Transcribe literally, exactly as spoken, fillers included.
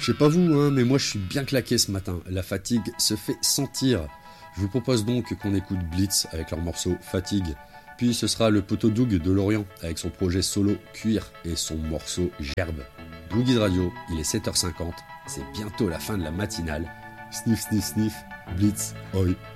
Je sais pas vous, hein, mais moi je suis bien claqué ce matin. La fatigue se fait sentir. Je vous propose donc qu'on écoute Blitz avec leur morceau Fatigue. Puis ce sera le poteau Doug de Lorient avec son projet solo Cuir et son morceau Gerbe. Blue Guide Radio, il est sept heures cinquante, c'est bientôt la fin de la matinale. Sniff, sniff, sniff, Blitz, oi.